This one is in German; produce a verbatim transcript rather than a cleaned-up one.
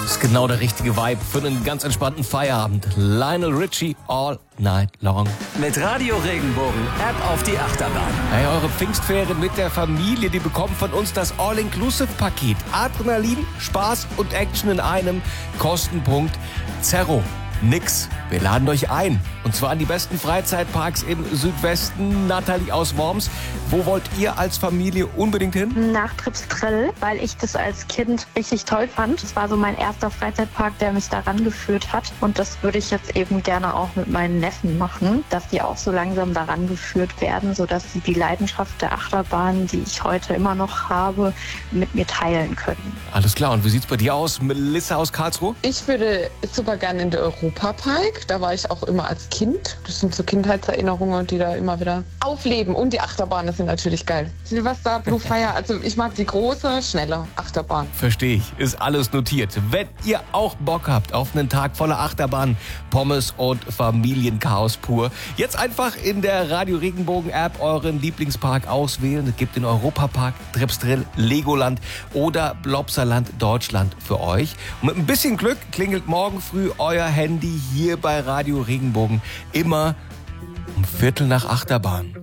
Das ist genau der richtige Vibe für einen ganz entspannten Feierabend. Lionel Richie, All Night Long. Mit Radio Regenbogen, App auf die Achterbahn. Hey, eure Pfingstferien mit der Familie, die bekommen von uns das All-Inclusive-Paket. Adrenalin, Spaß und Action in einem. Kostenpunkt Zerro. Nix. Wir laden euch ein. Und zwar an die besten Freizeitparks im Südwesten. Nathalie aus Worms, wo wollt ihr als Familie unbedingt hin? Nach Tripsdrill, weil ich das als Kind richtig toll fand. Das war so mein erster Freizeitpark, der mich daran geführt hat. Und das würde ich jetzt eben gerne auch mit meinen Neffen machen, dass die auch so langsam daran geführt werden, sodass sie die Leidenschaft der Achterbahn, die ich heute immer noch habe, mit mir teilen können. Alles klar. Und wie sieht's bei dir aus, Melissa aus Karlsruhe? Ich würde super gerne in den Europapark. Da war ich auch immer als Kind. Das sind so Kindheitserinnerungen, die da immer wieder aufleben. Und die Achterbahnen sind natürlich geil. Silvester, Blue Fire, also ich mag die große, schnelle Achterbahn. Verstehe ich. Ist alles notiert. Wenn ihr auch Bock habt auf einen Tag voller Achterbahn, Pommes und Familienchaos pur, jetzt einfach in der Radio Regenbogen App euren Lieblingspark auswählen. Es gibt den Europapark, Tripsdrill, Legoland oder Blobserland Deutschland für euch. Und mit ein bisschen Glück klingelt morgen früh euer Handy hier bei Radio Regenbogen immer um Viertel nach Achterbahn.